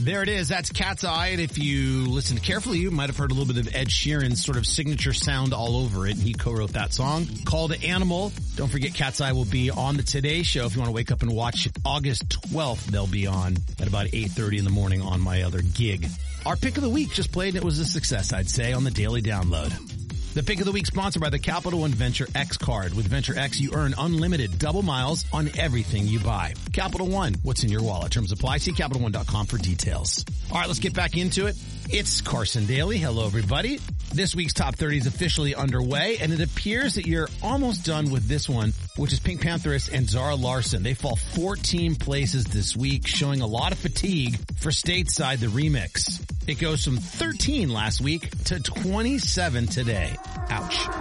There it is. That's Cat's Eye. And if you listened carefully, you might have heard a little bit of Ed Sheeran's sort of signature sound all over it. And he co-wrote that song called Animal. Don't forget Cat's Eye will be on the Today Show. If you want to wake up and watch August 12th, they'll be on at about 8:30 in the morning on my other gig. Our pick of the week just played and it was a success, I'd say, on the Daily Download. The pick of the week sponsored by the Capital One Venture X card. With Venture X, you earn unlimited double miles on everything you buy. Capital One, what's in your wallet? Terms apply. See CapitalOne.com for details. All right, let's get back into it. It's Carson Daly. Hello, everybody. This week's Top 30 is officially underway, and it appears that you're almost done with this one, which is Pink Pantheress and Zara Larsson. They fall 14 places this week, showing a lot of fatigue for Stateside, the remix. It goes from 13 last week to 27 today. Ouch.